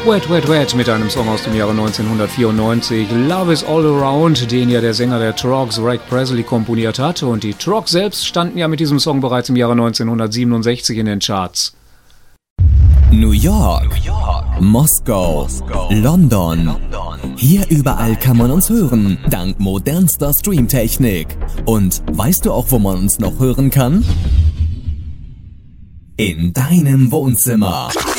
Wet, Wet, Wet mit einem Song aus dem Jahre 1994, Love is All Around, den ja der Sänger der Troggs, Rick Presley, komponiert hatte. Und die Troggs selbst standen ja mit diesem Song bereits im Jahre 1967 in den Charts. New York, Moskau, London. Hier überall kann man uns hören, dank modernster Streamtechnik. Und weißt du auch, wo man uns noch hören kann? In deinem Wohnzimmer.